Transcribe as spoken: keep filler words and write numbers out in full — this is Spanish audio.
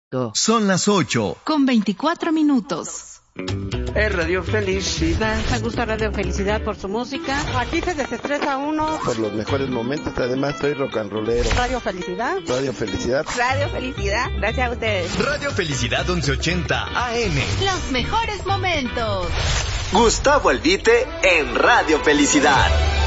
Son las ocho. Con veinticuatro minutos. Es Radio Felicidad. Me gusta Radio Felicidad por su música. Aquí se desestresa uno. Por los mejores momentos, además soy rock and rollero. Radio Felicidad. Radio Felicidad. Radio Felicidad. Gracias a ustedes. Radio Felicidad once ochenta A M. Los mejores momentos. Gustavo Albite en Radio Felicidad.